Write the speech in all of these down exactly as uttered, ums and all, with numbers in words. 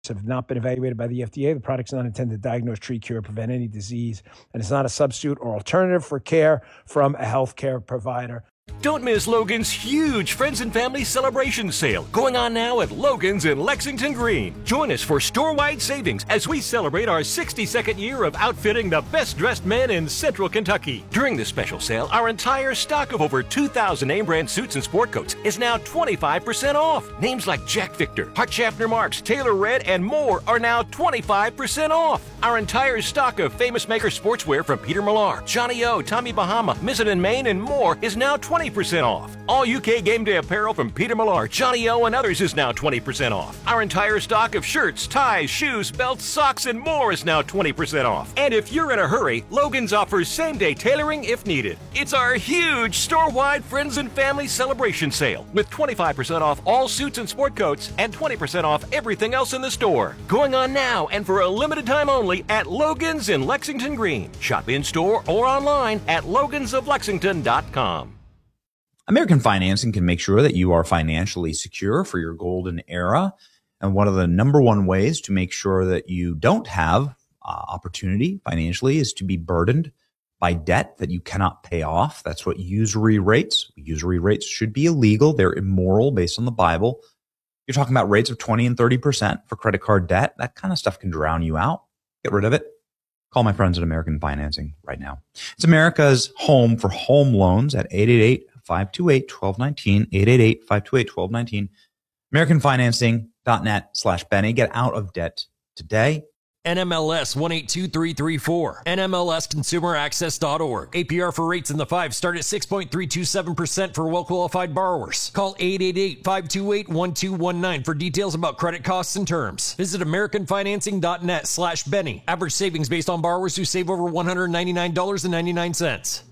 have not been evaluated by the F D A. The product's not intended to diagnose, treat, cure, or prevent any disease, and it's not a substitute or alternative for care from a healthcare provider. Don't miss Logan's huge Friends and Family Celebration Sale going on now at Logan's in Lexington Green. Join us for store-wide savings as we celebrate our sixty-second year of outfitting the best-dressed men in Central Kentucky. During this special sale, our entire stock of over two thousand name-brand suits and sport coats is now twenty-five percent off. Names like Jack Victor, Hart Schaffner Marks, Taylor Red, and more are now twenty-five percent off. Our entire stock of Famous Maker sportswear from Peter Millar, Johnny O, Tommy Bahama, Mizzen and Maine, and more is now twenty percent off. All U K Game Day apparel from Peter Millar, Johnny O, and others is now twenty percent off. Our entire stock of shirts, ties, shoes, belts, socks, and more is now twenty percent off. And if you're in a hurry, Logan's offers same-day tailoring if needed. It's our huge store-wide Friends and Family Celebration Sale with twenty-five percent off all suits and sport coats and twenty percent off everything else in the store. Going on now and for a limited time only at Logan's in Lexington Green. Shop in-store or online at logans of lexington dot com. American Financing can make sure that you are financially secure for your golden era. And one of the number one ways to make sure that you don't have uh, opportunity financially is to be burdened by debt that you cannot pay off. That's what usury rates. Usury rates should be illegal. They're immoral based on the Bible. You're talking about rates of twenty and thirty percent for credit card debt. That kind of stuff can drown you out. Get rid of it. Call my friends at American Financing right now. It's America's home for home loans at eight eight eight, five two eight, one two one nine, eight eight eight, five two eight, one two one nine, american financing dot net slash Benny. Get out of debt today. N M L S one eight two three three four. N M L S consumer access dot org. A P R for rates in the five start at six point three two seven percent for well-qualified borrowers. Call eight eight eight, five two eight, one two one nine for details about credit costs and terms. Visit american financing dot net slash Benny. Average savings based on borrowers who save over one hundred ninety-nine dollars and ninety-nine cents.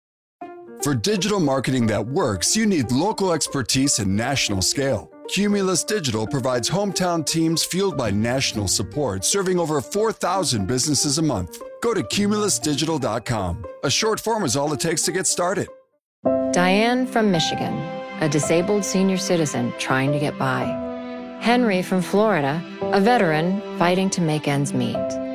For digital marketing that works, you need local expertise and national scale. Cumulus Digital provides hometown teams fueled by national support, serving over four thousand businesses a month. Go to cumulus digital dot com. A short form is all it takes to get started. Diane from Michigan, a disabled senior citizen trying to get by. Henry from Florida, a veteran fighting to make ends meet.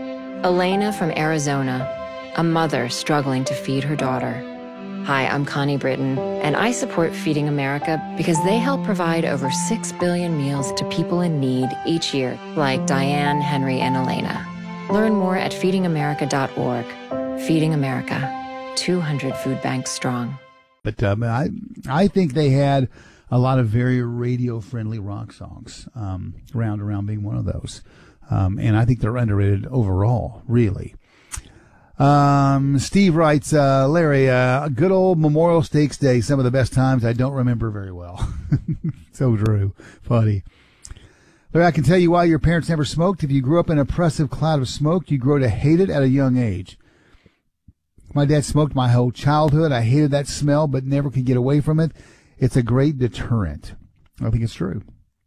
Elena from Arizona, a mother struggling to feed her daughter. Hi, I'm Connie Britton, and I support Feeding America because they help provide over six billion meals to people in need each year, like Diane, Henry, and Elena. Learn more at feeding america dot org. Feeding America, two hundred food banks strong. But um, I, I think they had a lot of very radio-friendly rock songs, um, Round Around being one of those. Um, and I think they're underrated overall, really. Um, Steve writes, uh, Larry, uh, good old Memorial Stakes Day, some of the best times I don't remember very well. So true. Funny. Larry, I can tell you why your parents never smoked. If you grew up in an oppressive cloud of smoke, you grow to hate it at a young age. My dad smoked my whole childhood. I hated that smell, but never could get away from it. It's a great deterrent. I think it's true.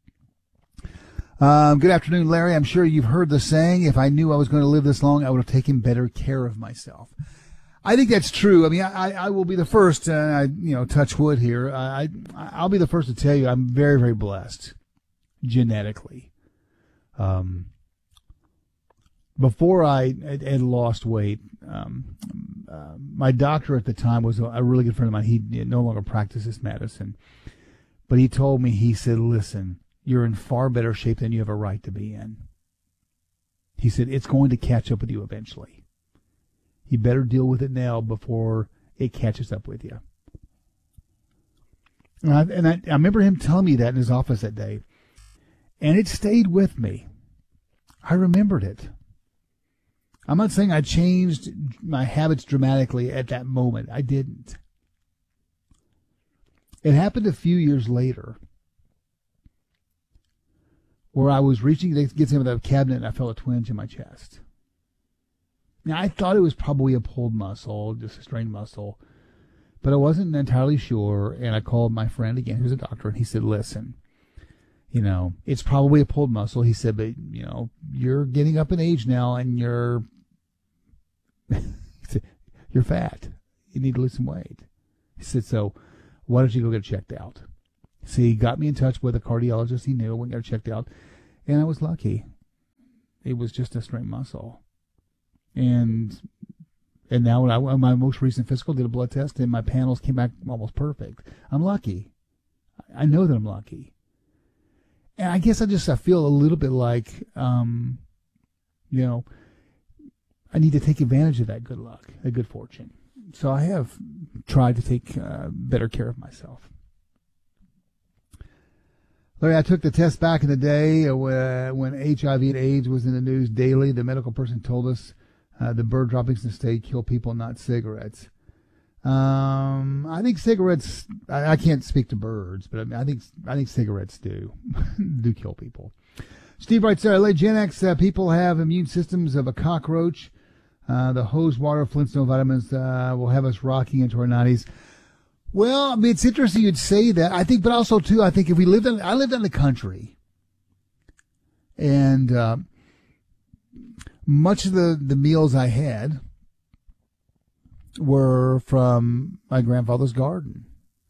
Um, good afternoon, Larry. I'm sure you've heard the saying, if I knew I was going to live this long, I would have taken better care of myself. I think that's true. I mean, I, I will be the first, and I, you know, touch wood here. I, I'll be the first to tell you I'm very, very blessed genetically. Um, before I had, had lost weight, um, uh, my doctor at the time was a, a really good friend of mine. He no longer practices medicine, but he told me, he said, listen, you're in far better shape than you have a right to be in. He said, it's going to catch up with you eventually. You better deal with it now before it catches up with you. And I, and I, I remember him telling me that in his office that day. And it stayed with me. I remembered it. I'm not saying I changed my habits dramatically at that moment. I didn't. It happened a few years later, where I was reaching to get some of the cabinet and I felt a twinge in my chest. Now, I thought it was probably a pulled muscle, just a strained muscle, but I wasn't entirely sure, and I called my friend again, who's a doctor, and he said, listen, you know, it's probably a pulled muscle. He said, but, you know, you're getting up in age now, and you're, you're fat. You need to lose some weight. He said, so why don't you go get it checked out? So he got me in touch with a cardiologist he knew. We got it checked out, and I was lucky. It was just a straight muscle. And and now when I when my most recent physical did a blood test and my panels came back almost perfect. I'm lucky. I know that I'm lucky. And I guess I just I feel a little bit like, um, you know, I need to take advantage of that good luck, that good fortune. So I have tried to take uh, better care of myself. Larry, I took the test back in the day uh, when H I V and AIDS was in the news daily. The medical person told us uh, the bird droppings in the state kill people, not cigarettes. Um, I think cigarettes. I, I can't speak to birds, but I, mean, I think I think cigarettes do do kill people. Steve writes there, L A Gen X uh, people have immune systems of a cockroach. Uh, the hose water, Flintstone vitamins uh, will have us rocking into our nineties. Well, I mean, it's interesting you'd say that. I think, but also too, I think if we lived in, I lived in the country, and uh, much of the the meals I had were from my grandfather's garden.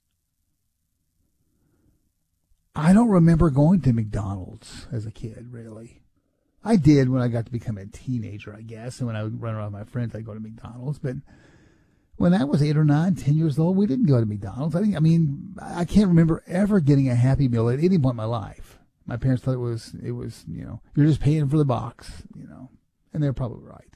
I don't remember going to McDonald's as a kid, really. I did when I got to become a teenager, I guess, and when I would run around with my friends, I'd go to McDonald's. But when I was eight or nine, ten years old, we didn't go to McDonald's. I think, I mean, I can't remember ever getting a Happy Meal at any point in my life. My parents thought it was, it was, you know, you're just paying for the box, you know, and they're probably right.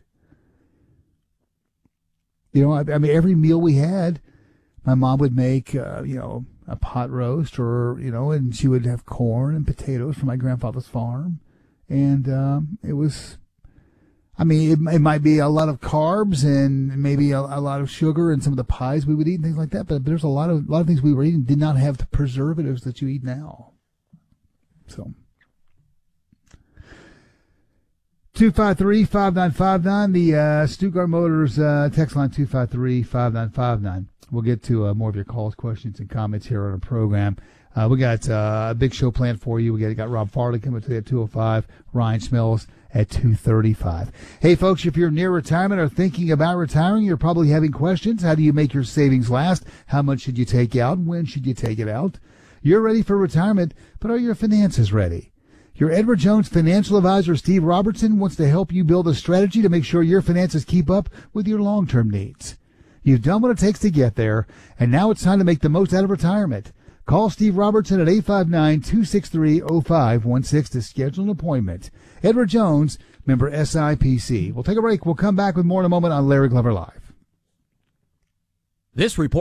You know, I, I mean, every meal we had, my mom would make, uh, you know, a pot roast or, you know, and she would have corn and potatoes from my grandfather's farm. And um, it was, I mean, it, it might be a lot of carbs and maybe a, a lot of sugar and some of the pies we would eat and things like that. But there's a lot of, a lot of things we were eating did not have the preservatives that you eat now. So. two five three, five nine five nine, the uh, Stuttgart Motors uh, text line two five three, five nine five nine. We'll get to uh, more of your calls, questions, and comments here on the program. Uh, we got uh, a big show planned for you. We got, got Rob Farley coming to you at two oh five, Ryan Smells at two thirty-five. Hey, folks, if you're near retirement or thinking about retiring, you're probably having questions. How do you make your savings last? How much should you take out? When should you take it out? You're ready for retirement, but are your finances ready? Your Edward Jones financial advisor, Steve Robertson, wants to help you build a strategy to make sure your finances keep up with your long-term needs. You've done what it takes to get there, and now it's time to make the most out of retirement. Call Steve Robertson at eight five nine, two six three, oh five one six to schedule an appointment. Edward Jones, member S I P C. We'll take a break. We'll come back with more in a moment on Larry Glover Live. This report.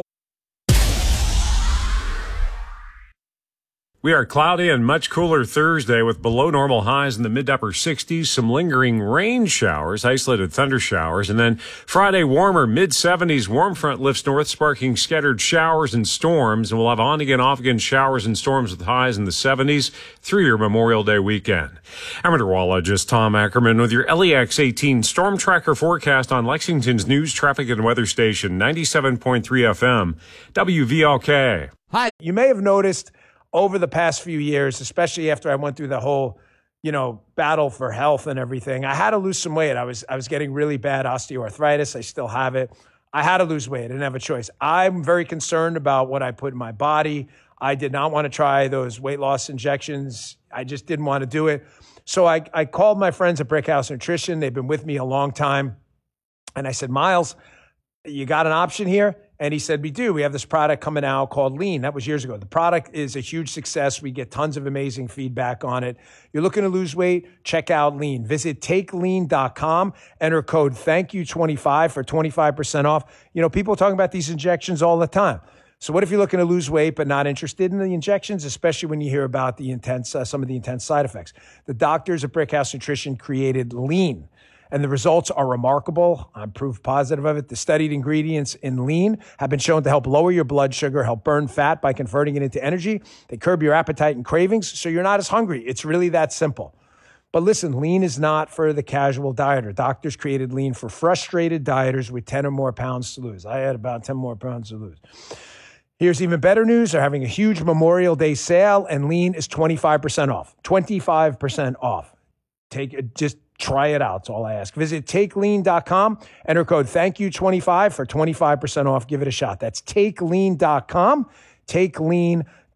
We are cloudy and much cooler Thursday with below normal highs in the mid to upper sixties, some lingering rain showers, isolated thunder showers, and then Friday warmer mid seventies. Warm front lifts north, sparking scattered showers and storms, and we'll have on again, off again showers and storms with highs in the seventies through your Memorial Day weekend. I'm meteorologist Tom Ackerman with your L E X eighteen Storm Tracker forecast on Lexington's news, traffic, and weather station, ninety-seven point three F M, W V L K. Hi. You may have noticed over the past few years, especially after I went through the whole, you know, battle for health and everything, I had to lose some weight. I was I was getting really bad osteoarthritis. I still have it. I had to lose weight. I didn't have a choice. I'm very concerned about what I put in my body. I did not want to try those weight loss injections. I just didn't want to do it. So I, I called my friends at Brickhouse Nutrition. They've been with me a long time. And I said, Miles, you got an option here? And he said, we do. We have this product coming out called Lean. That was years ago. The product is a huge success. We get tons of amazing feedback on it. You're looking to lose weight? Check out Lean. Visit take lean dot com. Enter code thank you twenty-five for twenty-five percent off. You know, people are talking about these injections all the time. So what if you're looking to lose weight but not interested in the injections, especially when you hear about the intense, uh, some of the intense side effects? The doctors at Brickhouse Nutrition created Lean. And the results are remarkable. I'm proof positive of it. The studied ingredients in Lean have been shown to help lower your blood sugar, help burn fat by converting it into energy. They curb your appetite and cravings, so you're not as hungry. It's really that simple. But listen, Lean is not for the casual dieter. Doctors created Lean for frustrated dieters with ten or more pounds to lose. I had about ten more pounds to lose. Here's even better news. They're having a huge Memorial Day sale, and Lean is twenty-five percent off. twenty-five percent off. Take it, just try it out. That's all I ask. Visit take lean dot com. Enter code thank you twenty-five for twenty-five percent off. Give it a shot. That's take lean dot com. take lean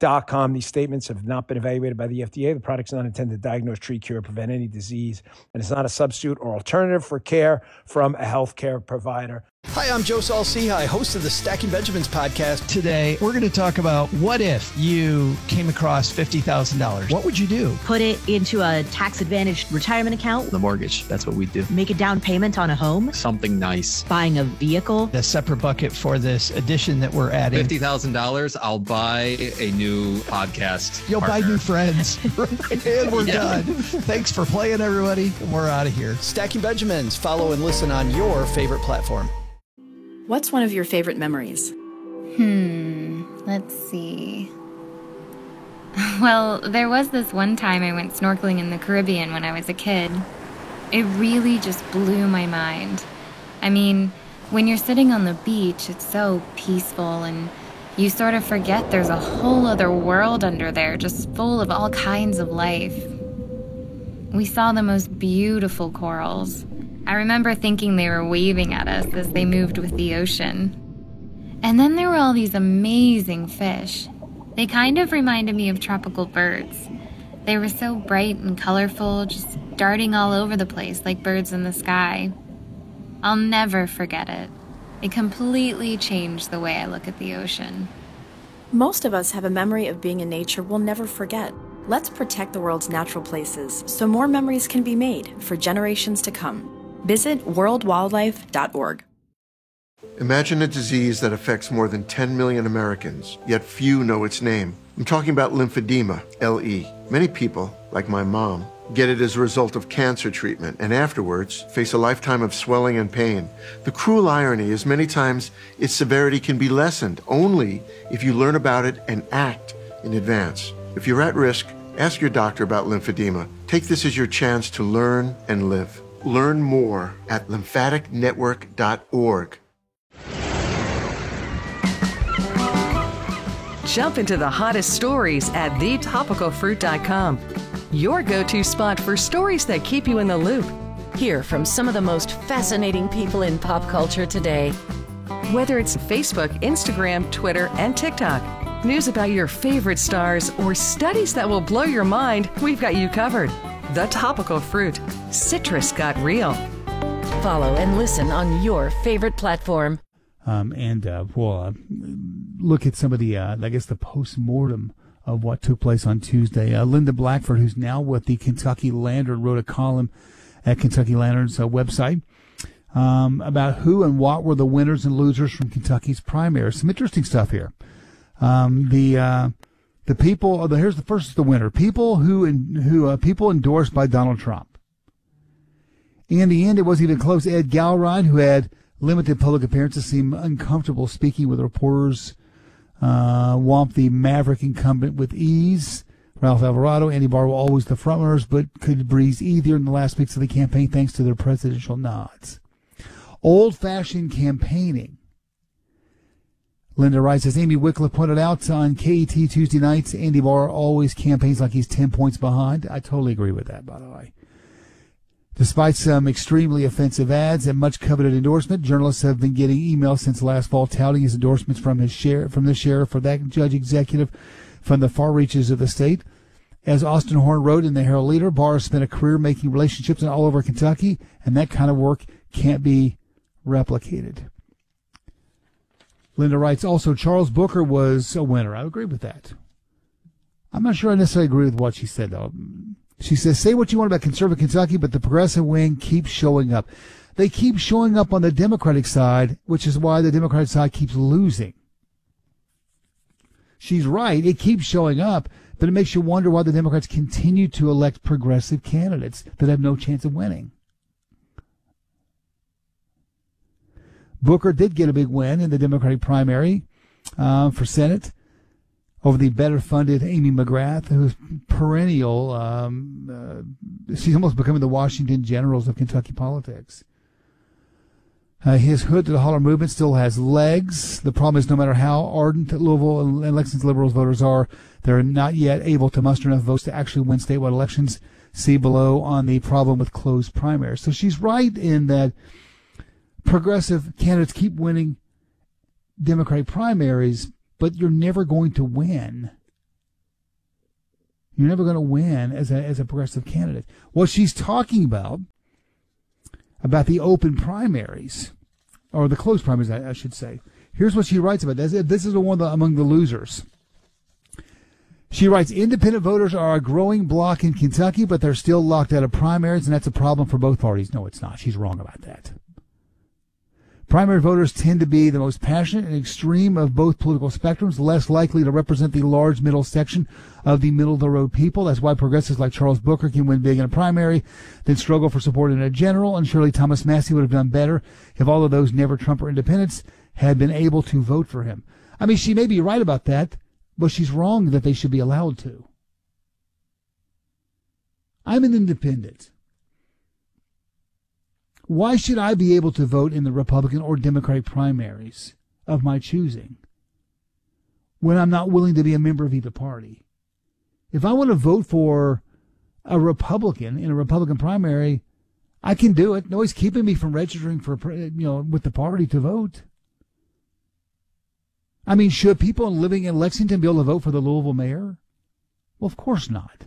dot com. These statements have not been evaluated by the F D A. The product's not intended to diagnose, treat, cure, or prevent any disease, and it's not a substitute or alternative for care from a healthcare provider. Hi, I'm Joe Saul-Sehy, host of the Stacking Benjamins podcast. Today, we're going to talk about what if you came across fifty thousand dollars? What would you do? Put it into a tax-advantaged retirement account. The mortgage, that's what we do. Make a down payment on a home. Something nice. Buying a vehicle. A separate bucket for this addition that we're adding. fifty thousand dollars, I'll buy a new podcast You'll partner. buy new friends. And we're yeah. done. Thanks for playing, everybody. We're out of here. Stacking Benjamins. Follow and listen on your favorite platform. What's one of your favorite memories? Hmm, let's see. Well, there was this one time I went snorkeling in the Caribbean when I was a kid. It really just blew my mind. I mean, when you're sitting on the beach, it's so peaceful and you sort of forget there's a whole other world under there just full of all kinds of life. We saw the most beautiful corals. I remember thinking they were waving at us as they moved with the ocean. And then there were all these amazing fish. They kind of reminded me of tropical birds. They were so bright and colorful, just darting all over the place like birds in the sky. I'll never forget it. It completely changed the way I look at the ocean. Most of us have a memory of being in nature we'll never forget. Let's protect the world's natural places so more memories can be made for generations to come. Visit world wildlife dot org. Imagine a disease that affects more than ten million Americans, yet few know its name. I'm talking about lymphedema, L E. Many people, like my mom, get it as a result of cancer treatment and afterwards face a lifetime of swelling and pain. The cruel irony is many times its severity can be lessened only if you learn about it and act in advance. If you're at risk, ask your doctor about lymphedema. Take this as your chance to learn and live. Learn more at lymphatic network dot org. Jump into the hottest stories at the topical fruit dot com. Your go-to spot for stories that keep you in the loop. Hear from some of the most fascinating people in pop culture today. Whether it's Facebook, Instagram, Twitter, and TikTok, news about your favorite stars, or studies that will blow your mind, we've got you covered. The Topical Fruit. Citrus got real. Follow and listen on your favorite platform. Um, and uh, we'll uh, look at some of the, uh, I guess, the post-mortem of what took place on Tuesday. Uh, Linda Blackford, who's now with the Kentucky Lantern, wrote a column at Kentucky Lantern's uh, website um, about who and what were the winners and losers from Kentucky's primary. Some interesting stuff here. Um, the uh, the people. The, here's the first the winner. People who in, who uh, people endorsed by Donald Trump. In the end, it wasn't even close. Ed Galrine, who had limited public appearances, seemed uncomfortable speaking with reporters. Uh, Womp the Maverick incumbent with ease. Ralph Alvarado, Andy Barr were always the frontrunners, but could breeze easier in the last weeks of the campaign thanks to their presidential nods. Old-fashioned campaigning. Linda writes, as Amy Wycliffe pointed out on K E T Tuesday nights, Andy Barr always campaigns like he's ten points behind. I totally agree with that, by the way. Despite some extremely offensive ads and much coveted endorsement, journalists have been getting emails since last fall touting his endorsements from his share, from the sheriff for that judge executive from the far reaches of the state. As Austin Horn wrote in the Herald Leader, Barr has spent a career making relationships all over Kentucky, and that kind of work can't be replicated. Linda writes, also, Charles Booker was a winner. I agree with that. I'm not sure I necessarily agree with what she said, though. She says, say what you want about conservative Kentucky, but the progressive wing keeps showing up. They keep showing up on the Democratic side, which is why the Democratic side keeps losing. She's right. It keeps showing up, but it makes you wonder why the Democrats continue to elect progressive candidates that have no chance of winning. Booker did get a big win in the Democratic primary uh, for Senate over the better-funded Amy McGrath, who's perennial. Um, uh, she's almost becoming the Washington Generals of Kentucky politics. Uh, his hood to the holler movement still has legs. The problem is no matter how ardent Louisville and Lexington Liberals voters are, they're not yet able to muster enough votes to actually win statewide elections. See below on the problem with closed primaries. So she's right in that progressive candidates keep winning Democratic primaries, but you're never going to win You're never going to win as a as a progressive candidate. What she's talking about, about the open primaries, or the closed primaries, I, I should say. Here's what she writes about this. This is the one among the losers. She writes, independent voters are a growing bloc in Kentucky, but they're still locked out of primaries, and that's a problem for both parties. No, it's not. She's wrong about that. Primary voters tend to be the most passionate and extreme of both political spectrums, less likely to represent the large middle section of the middle-of-the-road people. That's why progressives like Charles Booker can win big in a primary, then struggle for support in a general, and surely Thomas Massey would have done better if all of those never-Trumper independents had been able to vote for him. I mean, she may be right about that, but she's wrong that they should be allowed to. I'm an independent. Why should I be able to vote in the Republican or Democratic primaries of my choosing when I'm not willing to be a member of either party? If I want to vote for a Republican in a Republican primary, I can do it. Nobody's keeping me from registering for, you know, with the party to vote. I mean, should people living in Lexington be able to vote for the Louisville mayor? Well, of course not.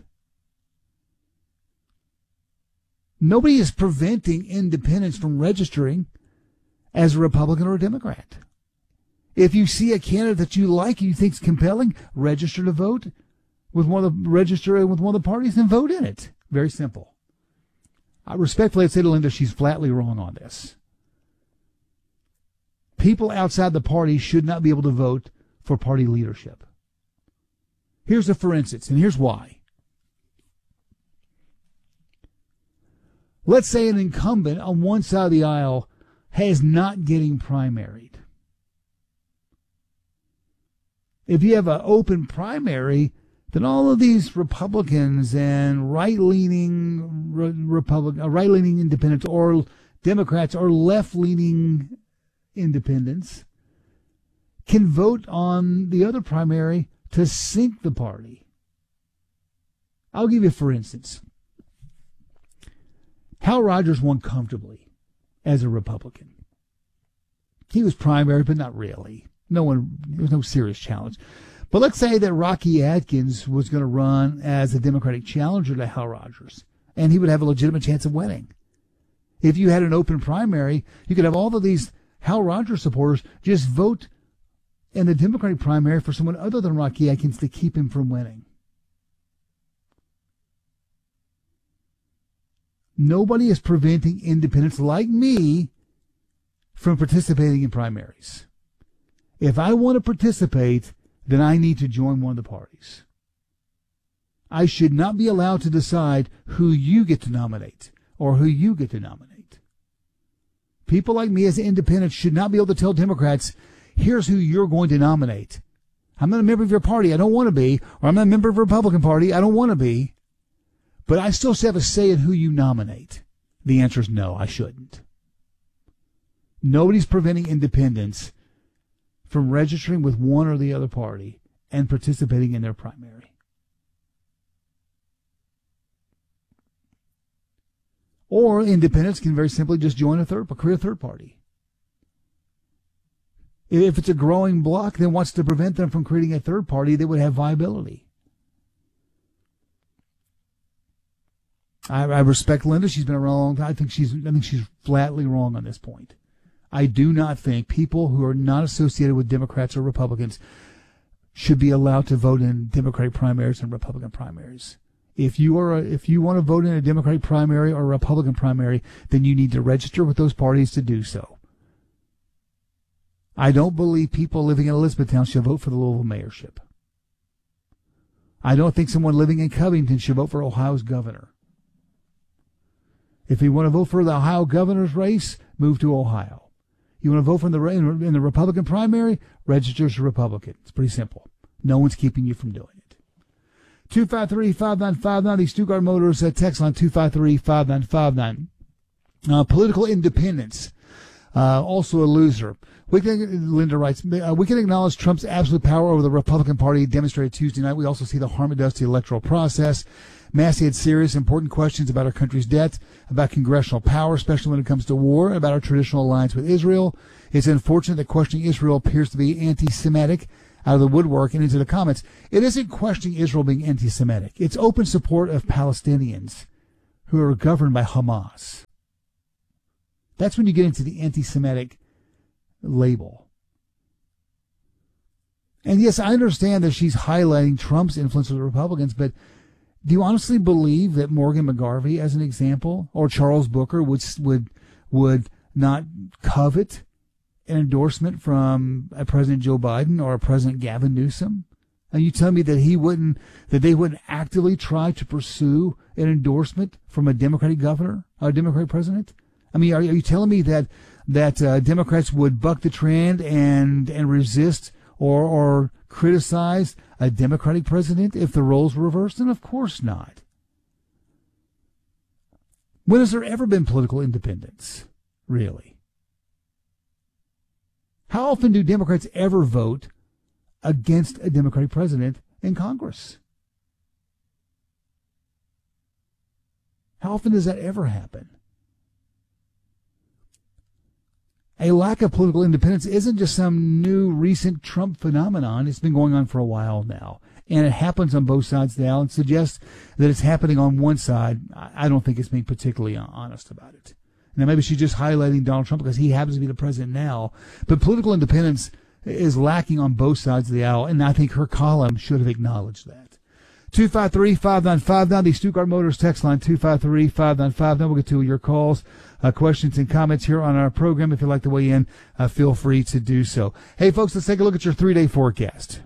Nobody is preventing independents from registering as a Republican or a Democrat. If you see a candidate that you like and you think is compelling, register to vote with one of the register with one of the parties and vote in it. Very simple. I respectfully say to Linda, she's flatly wrong on this. People outside the party should not be able to vote for party leadership. Here's a for instance, and here's why. Let's say an incumbent on one side of the aisle is not getting primaried. If you have an open primary, then all of these Republicans and right-leaning re- Republic, right-leaning independents or Democrats or left-leaning independents can vote on the other primary to sink the party. I'll give you, for instance, Hal Rogers won comfortably as a Republican. He was primary, but not really. No one, there was no serious challenge. But let's say that Rocky Adkins was going to run as a Democratic challenger to Hal Rogers, and he would have a legitimate chance of winning. If you had an open primary, you could have all of these Hal Rogers supporters just vote in the Democratic primary for someone other than Rocky Adkins to keep him from winning. Nobody is preventing independents like me from participating in primaries. If I want to participate, then I need to join one of the parties. I should not be allowed to decide who you get to nominate or who you get to nominate. People like me as independents should not be able to tell Democrats, here's who you're going to nominate. I'm not a member of your party. I don't want to be. Or I'm not a member of the Republican Party. I don't want to be. But I still have a say in who you nominate. The answer is no, I shouldn't. Nobody's preventing independents from registering with one or the other party and participating in their primary. Or independents can very simply just join a third, create a third party. If it's a growing bloc, then what's to prevent them from creating a third party that would have viability? I, I respect Linda. She's been around a long time. I think she's, I think she's flatly wrong on this point. I do not think people who are not associated with Democrats or Republicans should be allowed to vote in Democratic primaries and Republican primaries. If you are, a, if you want to vote in a Democratic primary or a Republican primary, then you need to register with those parties to do so. I don't believe people living in Elizabethtown should vote for the Louisville mayorship. I don't think someone living in Covington should vote for Ohio's governor. If you want to vote for the Ohio governor's race, move to Ohio. You want to vote for the in the Republican primary, register as a Republican. It's pretty simple. No one's keeping you from doing it. two five three, five nine five nine, the Stuttgart Motors uh, text line two five three, five nine five nine. Uh, political independence, uh, also a loser. We can, Linda writes, uh, we can acknowledge Trump's absolute power over the Republican Party demonstrated Tuesday night. We also see the harm it does to the electoral process. Massey had serious, important questions about our country's debt, about congressional power, especially when it comes to war, about our traditional alliance with Israel. It's unfortunate that questioning Israel appears to be anti-Semitic. out of the woodwork and into the comments. It isn't questioning Israel being anti-Semitic. It's open support of Palestinians who are governed by Hamas. That's when you get into the anti-Semitic label. And yes, I understand that she's highlighting Trump's influence with the Republicans, but do you honestly believe that Morgan McGarvey, as an example, or Charles Booker would would would not covet an endorsement from a President Joe Biden or a President Gavin Newsom? And you tell me that he wouldn't, that they wouldn't actively try to pursue an endorsement from a Democratic governor, or a Democratic president? I mean, are, are you telling me that that uh, Democrats would buck the trend and and resist or or criticize a Democratic president if the roles were reversed? And of course not. When has there ever been political independence, really? How often do Democrats ever vote against a Democratic president in Congress? How often does that ever happen? A lack of political independence isn't just some new recent Trump phenomenon. It's been going on for a while now. And it happens on both sides of the aisle, and suggests that it's happening on one side. I don't think it's being particularly honest about it. Now, maybe she's just highlighting Donald Trump because he happens to be the president now. But political independence is lacking on both sides of the aisle, and I think her column should have acknowledged that. two five three, five nine five nine, the Stuttgart Motors text line, two five three, five nine five nine. We'll get to your calls, uh, questions, and comments here on our program. If you'd like to weigh in, uh, feel free to do so. Hey, folks, let's take a look at your three-day forecast.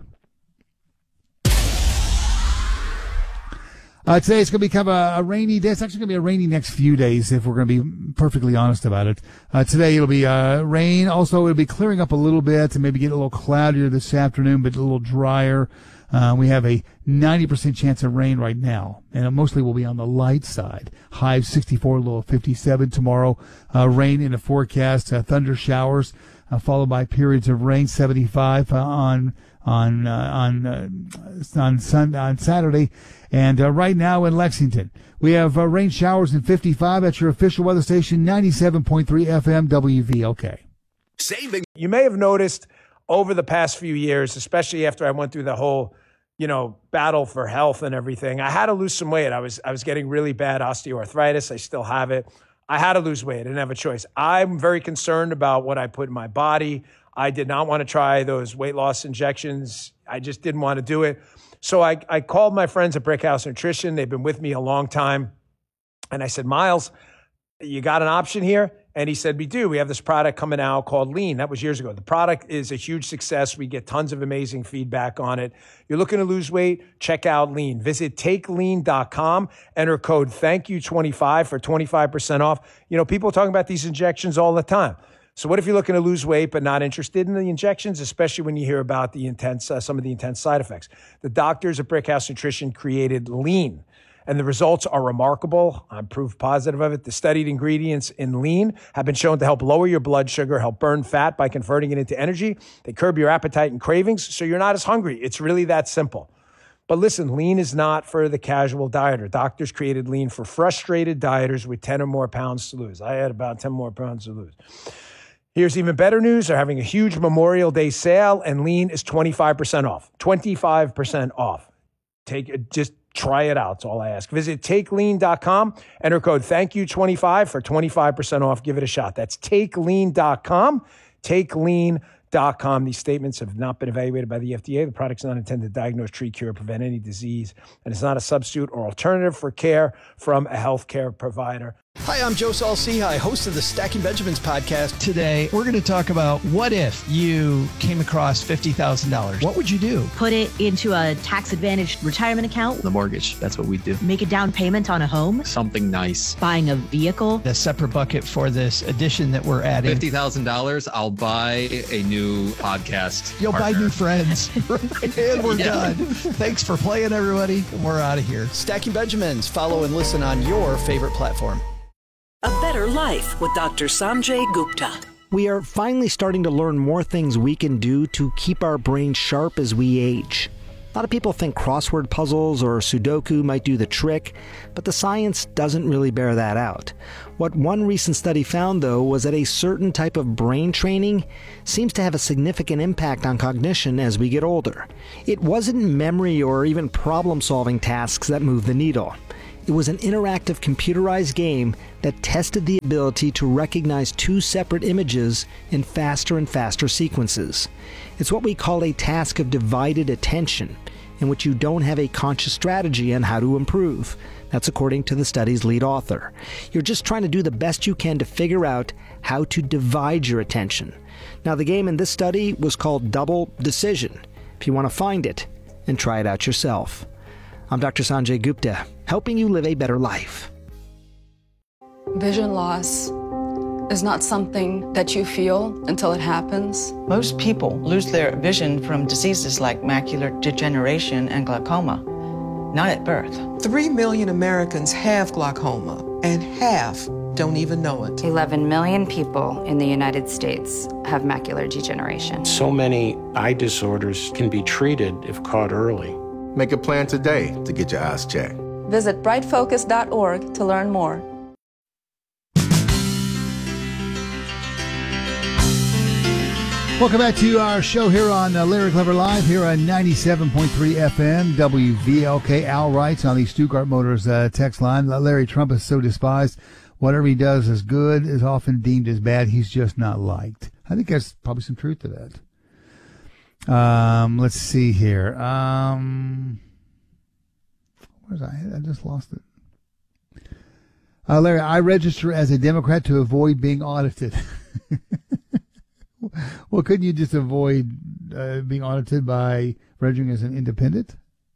Uh, today it's going to be kind of a, a rainy day. It's actually going to be a rainy next few days, if we're going to be perfectly honest about it. Uh, today it'll be uh, rain. Also, it'll be clearing up a little bit and maybe get a little cloudier this afternoon, but a little drier. Uh, we have a ninety percent chance of rain right now, and it mostly will be on the light side. High of sixty-four, low of fifty-seven tomorrow. Uh, rain in the forecast, uh, thunder showers, uh, followed by periods of rain, seventy-five uh, on on uh, on uh, on Sun on Saturday. And uh, right now in Lexington, we have uh, rain showers in fifty-five at your official weather station, ninety-seven point three F M W V L K. Saving. You may have noticed over the past few years, especially after I went through the whole, you know, battle for health and everything, I had to lose some weight. I was I was getting really bad osteoarthritis. I still have it. I had to lose weight. I didn't have a choice. I'm very concerned about what I put in my body. I did not want to try those weight loss injections. I just didn't want to do it. So I, I called my friends at Brickhouse Nutrition. They've been with me a long time. And I said, Miles, you got an option here? And he said, we do. We have this product coming out called Lean. That was years ago. The product is a huge success. We get tons of amazing feedback on it. You're looking to lose weight? Check out Lean. Visit take lean dot com. Enter code thank you twenty-five for twenty-five percent off. You know, people are talking about these injections all the time. So what if you're looking to lose weight but not interested in the injections, especially when you hear about the intense, uh, some of the intense side effects? The doctors at Brickhouse Nutrition created Lean, and the results are remarkable. I'm proof positive of it. The studied ingredients in Lean have been shown to help lower your blood sugar, help burn fat by converting it into energy. They curb your appetite and cravings, so you're not as hungry. It's really that simple. But listen, Lean is not for the casual dieter. Doctors created Lean for frustrated dieters with ten or more pounds to lose. I had about ten more pounds to lose. Here's even better news. They're having a huge Memorial Day sale, and Lean is twenty-five percent off. twenty-five percent off. Take it, just try it out. That's all I ask. Visit take lean dot com. Enter code thank you twenty-five for twenty-five percent off. Give it a shot. That's take lean dot com. take lean dot com. These statements have not been evaluated by the F D A. The product's not intended to diagnose, treat, cure, prevent any disease, and it's not a substitute or alternative for care from a healthcare provider. Hi, I'm Joe Saul-Sehy, host of the Stacking Benjamins podcast. Today, we're going to talk about what if you came across fifty thousand dollars? What would you do? Put it into a tax-advantaged retirement account. The mortgage, that's what we do. Make a down payment on a home. Something nice. Buying a vehicle. A separate bucket for this addition that we're adding. fifty thousand dollars, I'll buy a new podcast. You'll partner. buy new friends. And we're Yeah. done. Thanks for playing, everybody. We're out of here. Stacking Benjamins. Follow and listen on your favorite platform. A Better Life with Doctor Sanjay Gupta. We are finally starting to learn more things we can do to keep our brains sharp as we age. A lot of people think crossword puzzles or Sudoku might do the trick, but the science doesn't really bear that out. What one recent study found, though, was that a certain type of brain training seems to have a significant impact on cognition as we get older. It wasn't memory or even problem-solving tasks that moved the needle. It was an interactive computerized game that tested the ability to recognize two separate images in faster and faster sequences. It's what we call a task of divided attention, in which you don't have a conscious strategy on how to improve. That's according to the study's lead author. You're just trying to do the best you can to figure out how to divide your attention. Now, the game in this study was called Double Decision, if you want to find it and try it out yourself. I'm Doctor Sanjay Gupta, helping you live a better life. Vision loss is not something that you feel until it happens. Most people lose their vision from diseases like macular degeneration and glaucoma, not at birth. Three million Americans have glaucoma, and half don't even know it. eleven million people in the United States have macular degeneration. So many eye disorders can be treated if caught early. Make a plan today to get your eyes checked. Visit bright focus dot org to learn more. Welcome back to our show here on uh, Larry Clever Live here on ninety-seven point three F M W V L K. Al writes on the Stuttgart Motors uh, text line, Larry Trump is so despised. Whatever he does is good, is often deemed as bad. He's just not liked. I think there's probably some truth to that. Um, let's see here. Um, where's I? I just lost it. Uh, Larry, I register as a Democrat to avoid being audited. Well, couldn't you just avoid uh, being audited by registering as an independent?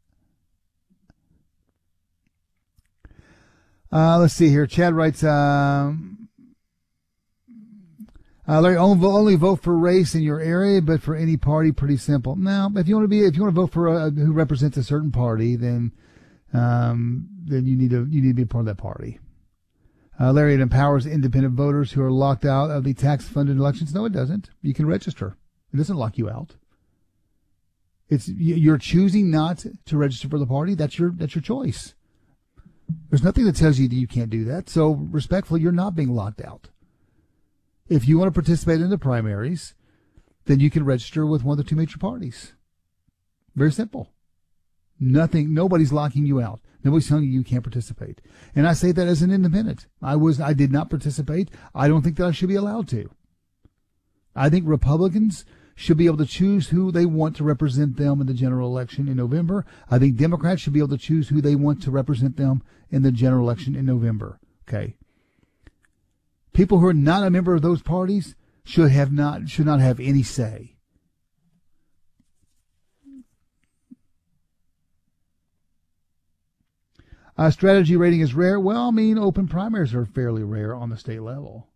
Uh, let's see here. Chad writes, um, uh, Larry, only vote for race in your area, but for any party, pretty simple. Now, if you want to be, if you want to vote for a, who represents a certain party, then, um, then you need to, you need to be a part of that party. Uh, Larry, it empowers independent voters who are locked out of the tax-funded elections. No, it doesn't. You can register. It doesn't lock you out. It's you're choosing not to register for the party. That's your that's your choice. There's nothing that tells you that you can't do that. So, respectfully, you're not being locked out. If you want to participate in the primaries, then you can register with one of the two major parties. Very simple. Nothing. Nobody's locking you out. Nobody's telling you you can't participate. And I say that as an independent. I was, I did not participate. I don't think that I should be allowed to. I think Republicans should be able to choose who they want to represent them in the general election in November. I think Democrats should be able to choose who they want to represent them in the general election in November. Okay. People who are not a member of those parties should have not, should not have any say. Uh, strategy rating is rare. Well, I mean, open primaries are fairly rare on the state level.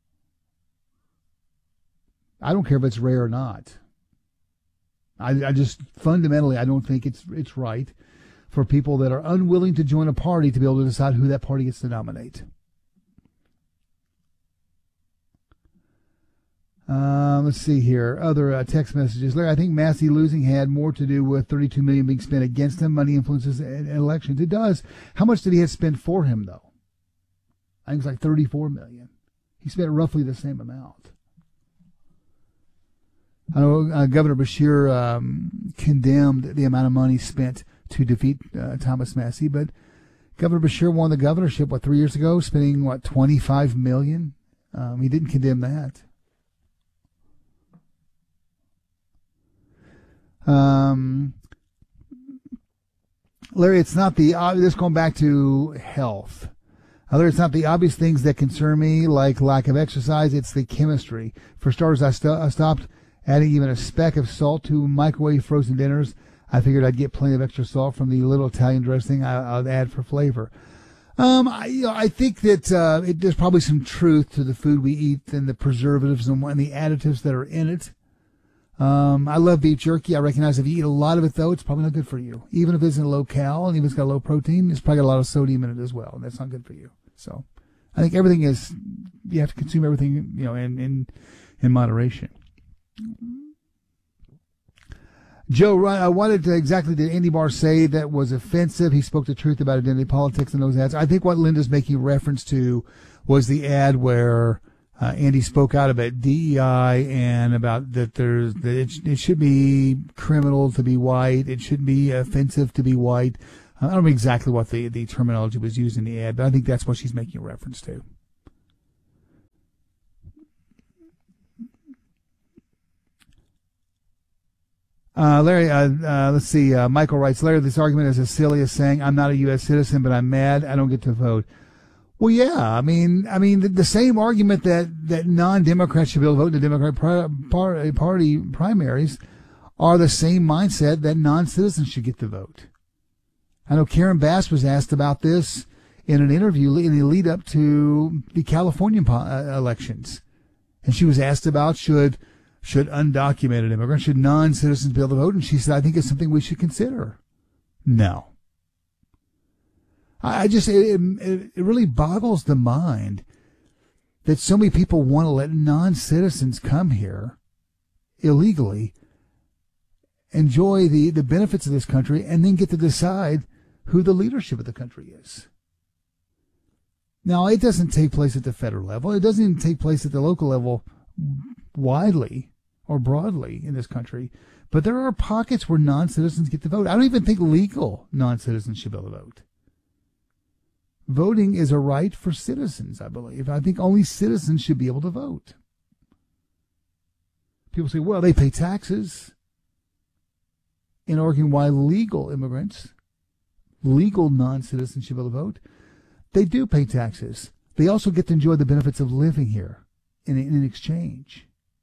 I don't care if it's rare or not. I, I just fundamentally, I don't think it's it's right for people that are unwilling to join a party to be able to decide who that party gets to nominate. Uh, let's see here. Other uh, text messages. Larry, I think Massey losing had more to do with thirty-two million dollars being spent against him. Money influences elections. It does. How much did he have spent for him, though? I think it's like thirty-four million dollars. He spent roughly the same amount. I know uh, Governor Beshear um, condemned the amount of money spent to defeat uh, Thomas Massey, but Governor Beshear won the governorship, what, three years ago, spending, what, twenty-five million dollars? Um, he didn't condemn that. Um, Larry, it's not the, uh, this going back to health. Uh, Larry, it's not the obvious things that concern me, like lack of exercise. It's the chemistry. For starters, I, st- I stopped adding even a speck of salt to microwave frozen dinners. I figured I'd get plenty of extra salt from the little Italian dressing I, I'll add for flavor. Um, I, you know, I think that, uh, it, there's probably some truth to the food we eat and the preservatives and, and the additives that are in it. Um, I love beef jerky. I recognize if you eat a lot of it, though, it's probably not good for you. Even if it's in low cal and even if it's got low protein, it's probably got a lot of sodium in it as well, and that's not good for you. So I think everything is, you have to consume everything, you know, in, in, in moderation. Joe, uh, what did, exactly did Andy Barr say that was offensive? He spoke the truth about identity politics in those ads. I think what Linda's making reference to was the ad where uh, Andy spoke out about D E I and about that there's that it, it should be criminal to be white. It shouldn't be offensive to be white. Uh, I don't know exactly what the, the terminology was used in the ad, but I think that's what she's making a reference to. Uh, Larry, uh, uh, let's see. Uh, Michael writes, Larry, this argument is as silly as saying I'm not a U S citizen, but I'm mad I don't get to vote. Well, yeah, I mean, I mean, the, the same argument that, that non-Democrats should be able to vote in the Democratic pri- Party primaries are the same mindset that non-citizens should get to vote. I know Karen Bass was asked about this in an interview in the lead up to the California po- uh, elections. And she was asked about should Should undocumented immigrants, should non-citizens be able to vote? And she said, I think it's something we should consider. No. I just, it, it, it really boggles the mind that so many people want to let non-citizens come here illegally, enjoy the, the benefits of this country, and then get to decide who the leadership of the country is. Now, it doesn't take place at the federal level. It doesn't even take place at the local level widely or broadly in this country, but there are pockets where non-citizens get to vote. I don't even think legal non-citizens should be able to vote. Voting is a right for citizens, I believe. I think only citizens should be able to vote. People say, well, they pay taxes. And arguing why legal immigrants, legal non-citizens should be able to vote. They do pay taxes. They also get to enjoy the benefits of living here in, in exchange.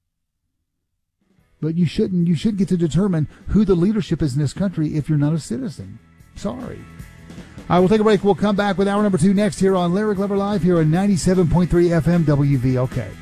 But you shouldn't. You should get to determine who the leadership is in this country if you're not a citizen. Sorry. All right, we'll take a break. We'll come back with hour number two next here on Larry Glover Live here on ninety-seven point three F M W V L K.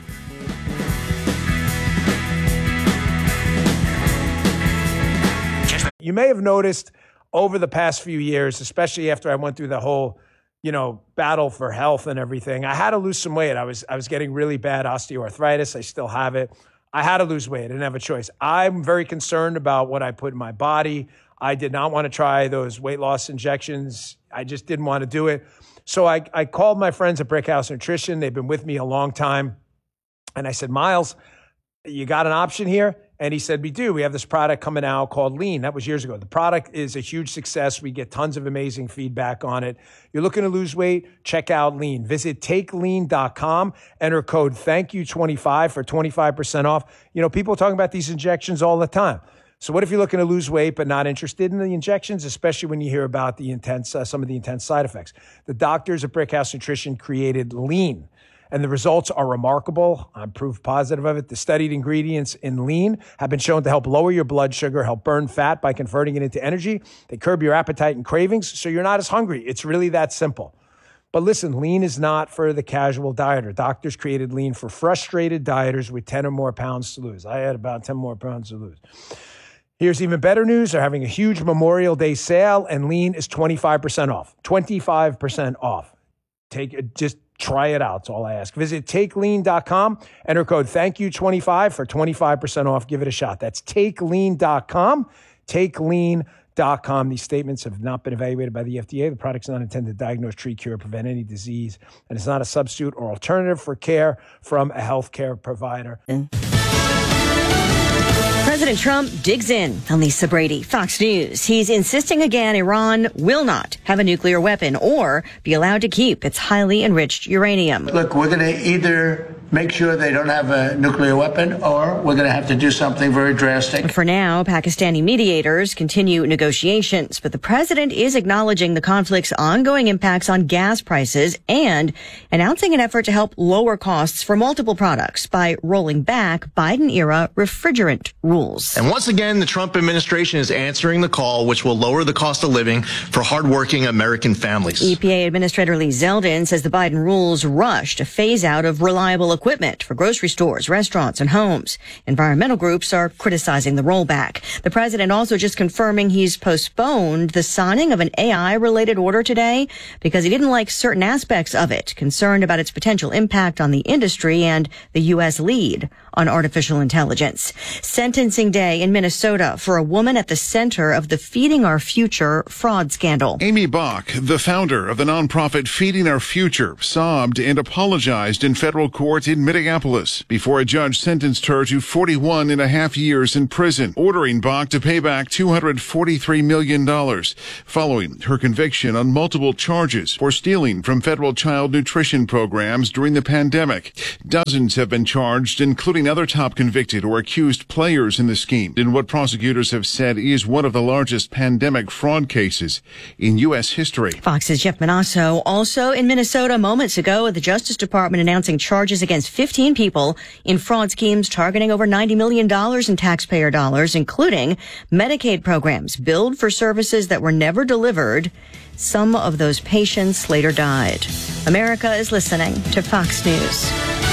You may have noticed over the past few years, especially after I went through the whole, you know, battle for health and everything, I had to lose some weight. I was I was getting really bad osteoarthritis. I still have it. I had to lose weight. I didn't have a choice. I'm very concerned about what I put in my body. I did not want to try those weight loss injections. I just didn't want to do it. So I, I called my friends at Brickhouse Nutrition. They've been with me a long time. And I said, Miles, you got an option here? And he said, we do. We have this product coming out called Lean. That was years ago. The product is a huge success. We get tons of amazing feedback on it. You're looking to lose weight? Check out Lean. Visit take lean dot com. Enter code thank you twenty-five for twenty-five percent off. You know, people are talking about these injections all the time. So what if you're looking to lose weight but not interested in the injections, especially when you hear about the intense, uh, some of the intense side effects? The doctors at Brickhouse Nutrition created Lean, and the results are remarkable. I'm proof positive of it. The studied ingredients in Lean have been shown to help lower your blood sugar, help burn fat by converting it into energy. They curb your appetite and cravings, so you're not as hungry. It's really that simple. But listen, Lean is not for the casual dieter. Doctors created Lean for frustrated dieters with ten or more pounds to lose. I had about ten more pounds to lose. Here's even better news. They're having a huge Memorial Day sale, and Lean is twenty-five percent off. twenty-five percent off. Take it, just try it out. That's all I ask. Visit take lean dot com. Enter code thank you twenty-five for twenty-five percent off. Give it a shot. That's take lean dot com. take lean dot com. These statements have not been evaluated by the F D A. The product's not intended to diagnose, treat, cure, prevent any disease, and it's not a substitute or alternative for care from a healthcare provider. President Trump digs in on Lisa Brady, Fox News. He's insisting again Iran will not have a nuclear weapon or be allowed to keep its highly enriched uranium. Look, we're going to either make sure they don't have a nuclear weapon or we're going to have to do something very drastic. For now, Pakistani mediators continue negotiations, but the president is acknowledging the conflict's ongoing impacts on gas prices and announcing an effort to help lower costs for multiple products by rolling back Biden-era refrigerant rules. And once again, the Trump administration is answering the call, which will lower the cost of living for hardworking American families. E P A Administrator Lee Zeldin says the Biden rules rush to phase out of reliable equipment for grocery stores, restaurants, and homes. Environmental groups are criticizing the rollback. The president also just confirming he's postponed the signing of an A I-related order today because he didn't like certain aspects of it, concerned about its potential impact on the industry and the U S lead on artificial intelligence. Sentencing day in Minnesota for a woman at the center of the Feeding Our Future fraud scandal. Amy Bach, the founder of the nonprofit Feeding Our Future, sobbed and apologized in federal court in Minneapolis before a judge sentenced her to forty-one and a half years in prison, ordering Bach to pay back two hundred forty-three million dollars following her conviction on multiple charges for stealing from federal child nutrition programs during the pandemic. Dozens have been charged, including other top convicted or accused players in the scheme, in what prosecutors have said is one of the largest pandemic fraud cases in U S history. Fox's Jeff Manasso. Also in Minnesota moments ago, the Justice Department announcing charges against fifteen people in fraud schemes targeting over ninety million dollars in taxpayer dollars, including Medicaid programs billed for services that were never delivered. Some of those patients later died. America is listening to Fox News.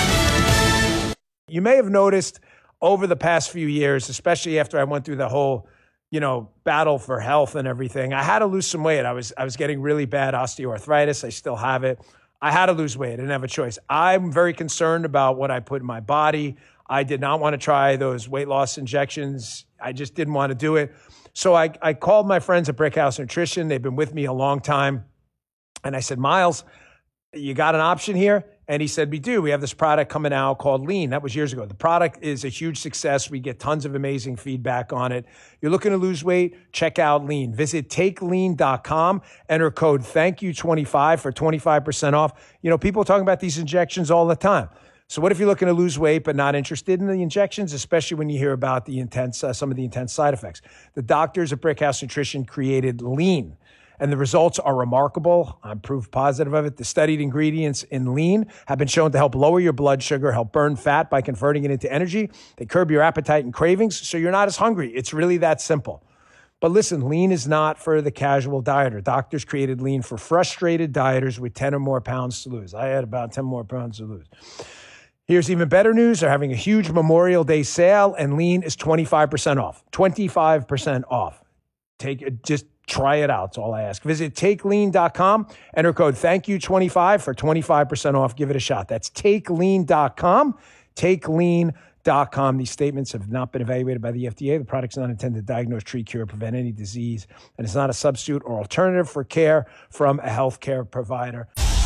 You may have noticed over the past few years, especially after I went through the whole, you know, battle for health and everything, I had to lose some weight. I was I was getting really bad osteoarthritis. I still have it. I had to lose weight. I didn't have a choice. I'm very concerned about what I put in my body. I did not want to try those weight loss injections. I just didn't want to do it. So I, I called my friends at Brickhouse Nutrition. They've been with me a long time. And I said, Miles, you got an option here? And he said, we do. We have this product coming out called Lean. That was years ago. The product is a huge success. We get tons of amazing feedback on it. You're looking to lose weight? Check out Lean. Visit take lean dot com. Enter code thank you twenty-five for twenty-five percent off. You know, people are talking about these injections all the time. So what if you're looking to lose weight but not interested in the injections, especially when you hear about the intense, uh, some of the intense side effects? The doctors at Brickhouse Nutrition created Lean, and the results are remarkable. I'm proof positive of it. The studied ingredients in Lean have been shown to help lower your blood sugar, help burn fat by converting it into energy. They curb your appetite and cravings, so you're not as hungry. It's really that simple. But listen, Lean is not for the casual dieter. Doctors created Lean for frustrated dieters with ten or more pounds to lose. I had about ten more pounds to lose. Here's even better news. They're having a huge Memorial Day sale, and Lean is twenty-five percent off. twenty-five percent off. Take it, just try it out. That's all I ask. Visit take lean dot com. Enter code thank you twenty-five for twenty-five percent off. Give it a shot. That's take lean dot com. take lean dot com. These statements have not been evaluated by the F D A. The product's not intended to diagnose, treat, cure, or prevent any disease, and it's not a substitute or alternative for care from a healthcare provider.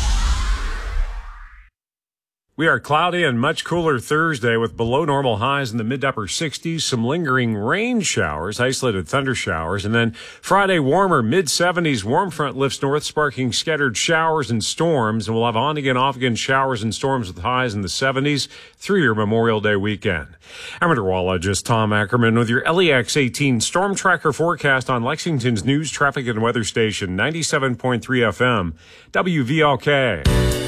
We are cloudy and much cooler Thursday with below normal highs in the mid to upper sixties, some lingering rain showers, isolated thunder showers, and then Friday warmer mid seventies. Warm front lifts north, sparking scattered showers and storms, and we'll have on again, off again showers and storms with highs in the seventies through your Memorial Day weekend. I'm meteorologist Tom Ackerman with your L E X eighteen Storm Tracker forecast on Lexington's news, traffic, and weather station, ninety-seven point three F M, W V L K.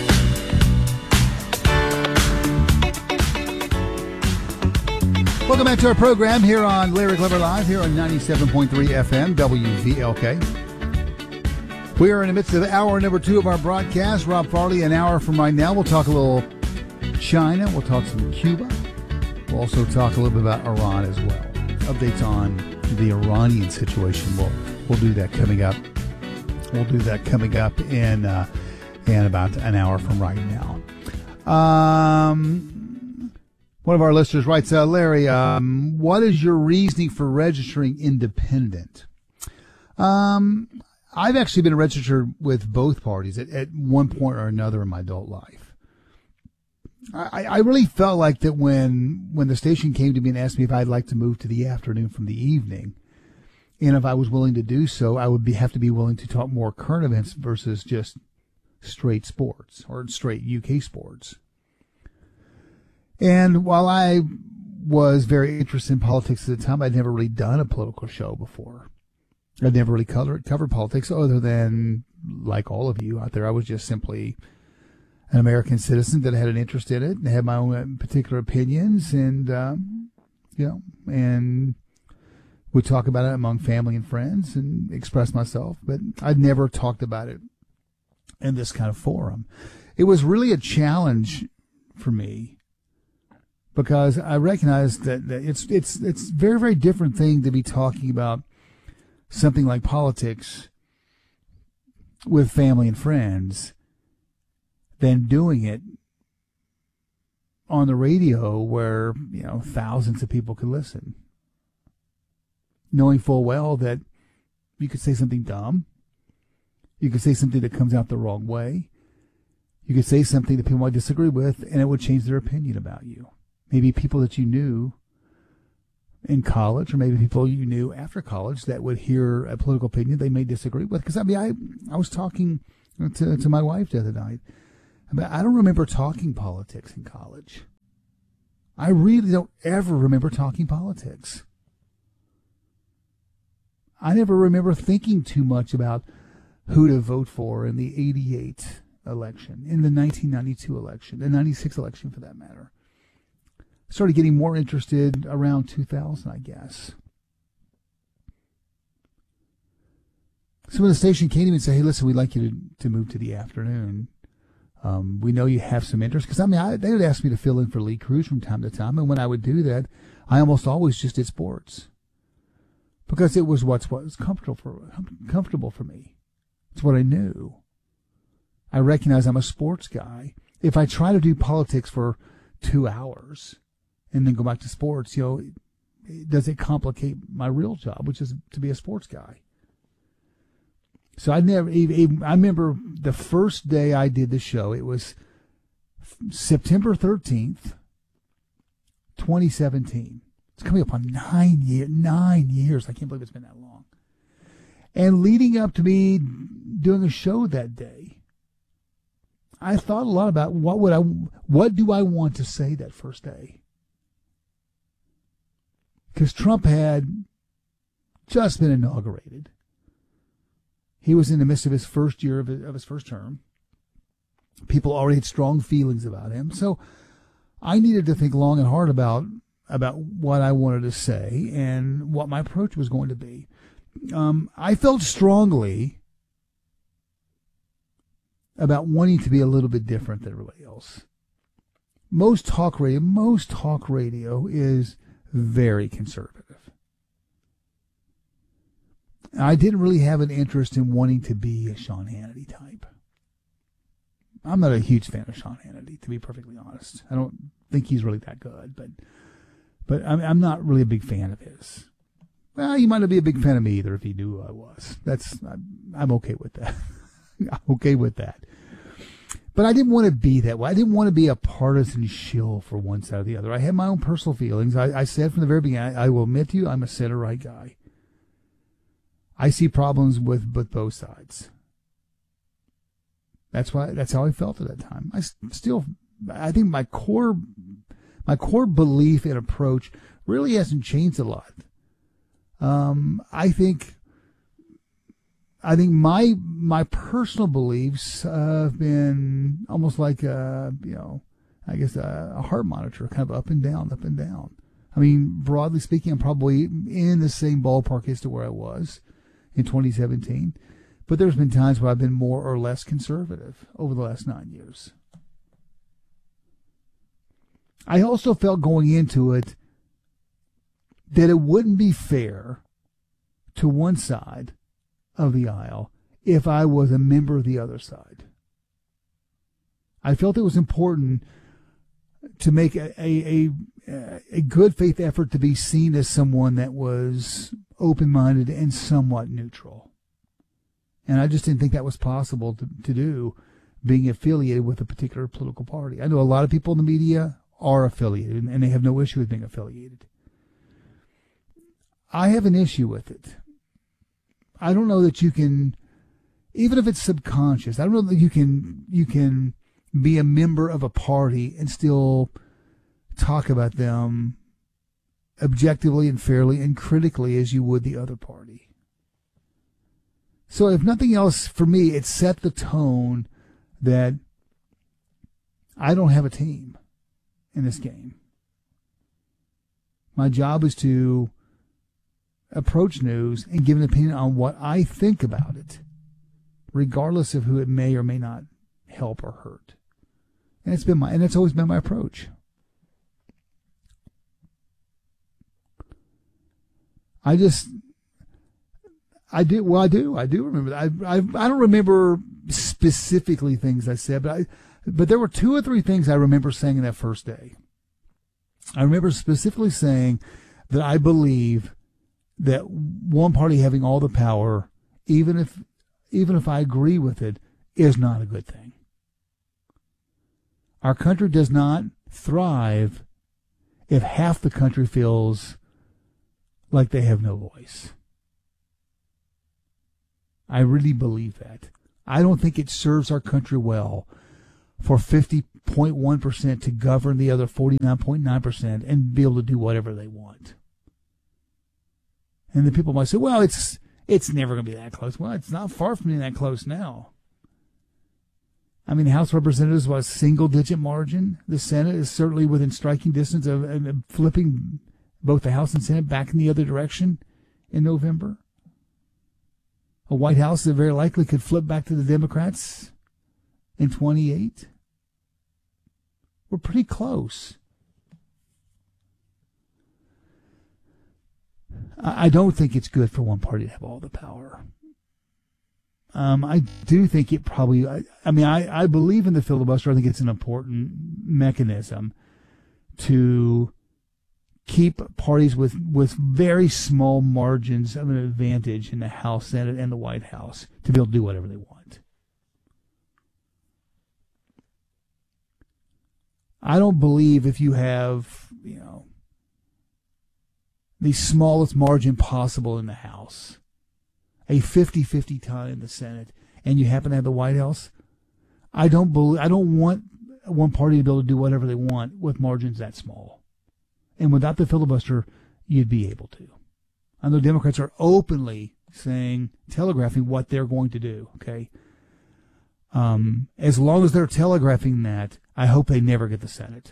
Welcome back to our program here on Larry Glover Live, here on ninety-seven point three F M, W V L K. We are in the midst of hour number two of our broadcast. Rob Farley, an hour from right now. We'll talk a little China. We'll talk some Cuba. We'll also talk a little bit about Iran as well. Updates on the Iranian situation. We'll, we'll do that coming up. We'll do that coming up in, uh, in about an hour from right now. Um... One of our listeners writes, uh, Larry, um, what is your reasoning for registering independent? Um, I've actually been registered with both parties at, at one point or another in my adult life. I, I really felt like that when when the station came to me and asked me if I'd like to move to the afternoon from the evening, and if I was willing to do so, I would be, have to be willing to talk more current events versus just straight sports or straight U K sports. And while I was very interested in politics at the time, I'd never really done a political show before. I'd never really covered, covered politics other than, like all of you out there, I was just simply an American citizen that had an interest in it and had my own particular opinions and, um, you know, and would talk about it among family and friends and express myself. But I'd never talked about it in this kind of forum. It was really a challenge for me, because I recognize that, that it's it's it's a very, very different thing to be talking about something like politics with family and friends than doing it on the radio where, you know, thousands of people could listen, knowing full well that you could say something dumb. You could say something that comes out the wrong way. You could say something that people might disagree with, and it would change their opinion about you. Maybe people that you knew in college, or maybe people you knew after college that would hear a political opinion they may disagree with. Because, I mean, I, I was talking to, to my wife the other night. I don't remember talking politics in college. I really don't ever remember talking politics. I never remember thinking too much about who to vote for in the eighty-eight election, in the nineteen ninety-two election, the ninety-six election for that matter. Started getting more interested around two thousand, I guess. Some of the station came to me and said, hey, listen, we'd like you to, to move to the afternoon. Um, we know you have some interest. Because, I mean, I, they would ask me to fill in for Lee Cruz from time to time. And when I would do that, I almost always just did sports. Because it was what's what was comfortable for, comfortable for me. It's what I knew. I recognize I'm a sports guy. If I try to do politics for two hours and then go back to sports, you know, does it complicate my real job, which is to be a sports guy? So I never even, I remember the first day I did the show, it was September thirteenth, twenty seventeen. It's coming up on nine years, nine years. I can't believe it's been that long. And leading up to me doing a show that day, I thought a lot about what would I, what do I want to say that first day? Because Trump had just been inaugurated. He was in the midst of his first year of his, of his first term. People already had strong feelings about him. So I needed to think long and hard about, about what I wanted to say and what my approach was going to be. Um, I felt strongly about wanting to be a little bit different than everybody else. Most talk radio, most talk radio is very conservative. I didn't really have an interest in wanting to be a Sean Hannity type. I'm not a huge fan of Sean Hannity, to be perfectly honest. I don't think he's really that good, but but I'm, I'm not really a big fan of his. Well, he might not be a big fan of me either if he knew who I was. That's I'm, I'm okay with that. I'm okay with that. But I didn't want to be that way. I didn't want to be a partisan shill for one side or the other. I had my own personal feelings. I, I said from the very beginning, I, I will admit to you, I'm a center-right guy. I see problems with, with both sides. That's why. That's how I felt at that time. I still, I think my core, my core belief and approach really hasn't changed a lot. Um, I think, I think my my personal beliefs uh, have been almost like a, you know, I guess a, a heart monitor, kind of up and down, up and down. I mean, broadly speaking, I'm probably in the same ballpark as to where I was in twenty seventeen. But there's been times where I've been more or less conservative over the last nine years. I also felt going into it that it wouldn't be fair to one side of the aisle if I was a member of the other side. I felt it was important to make a, a, a, a good faith effort to be seen as someone that was open-minded and somewhat neutral. And I just didn't think that was possible to, to do, being affiliated with a particular political party. I know a lot of people in the media are affiliated, and they have no issue with being affiliated. I have an issue with it. I don't know that you can, even if it's subconscious, I don't know that you can you can be a member of a party and still talk about them objectively and fairly and critically as you would the other party. So if nothing else, for me, it set the tone that I don't have a team in this game. My job is to approach news and give an opinion on what I think about it, regardless of who it may or may not help or hurt. And it's been my, and it's always been my approach. I just, I do, well, I do, I do remember that. I, I, I don't remember specifically things I said, but I, But there were two or three things I remember saying that first day. I remember specifically saying that I believe that one party having all the power, even if even if I agree with it, is not a good thing. Our country does not thrive if half the country feels like they have no voice. I really believe that. I don't think it serves our country well for fifty point one percent to govern the other forty-nine point nine percent and be able to do whatever they want. And the people might say, well, it's it's never going to be that close. Well, it's not far from being that close now. I mean, the House of Representatives was a single-digit margin. The Senate is certainly within striking distance of, of flipping both the House and Senate back in the other direction in November. A White House that very likely could flip back to the Democrats in twenty-eight. We're pretty close. I don't think it's good for one party to have all the power. Um, I do think it probably, I, I mean, I, I believe in the filibuster. I think it's an important mechanism to keep parties with, with very small margins of an advantage in the House, Senate, and the White House to be able to do whatever they want. I don't believe if you have, you know, the smallest margin possible in the House, a fifty-fifty tie in the Senate, and you happen to have the White House, I don't believe, I don't want one party to be able to do whatever they want with margins that small. And without the filibuster, you'd be able to. I know Democrats are openly saying, telegraphing what they're going to do, okay? Um, as long as they're telegraphing that, I hope they never get the Senate.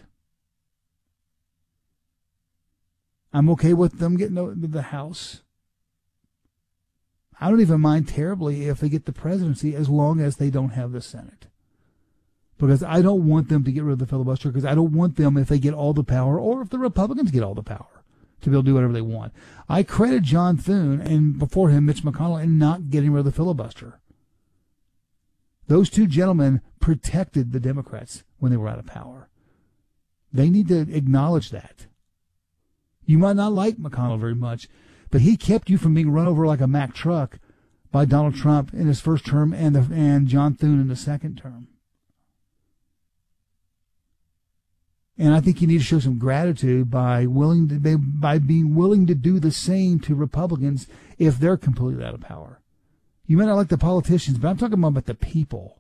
I'm okay with them getting the, the House. I don't even mind terribly if they get the presidency as long as they don't have the Senate. Because I don't want them to get rid of the filibuster, because I don't want them, if they get all the power, or if the Republicans get all the power, to be able to do whatever they want. I credit John Thune, and before him, Mitch McConnell, in not getting rid of the filibuster. Those two gentlemen protected the Democrats when they were out of power. They need to acknowledge that. You might not like McConnell very much, but he kept you from being run over like a Mack truck by Donald Trump in his first term and the, and John Thune in the second term. And I think you need to show some gratitude by willing to, by being willing to do the same to Republicans if they're completely out of power. You may not like the politicians, but I'm talking about the people.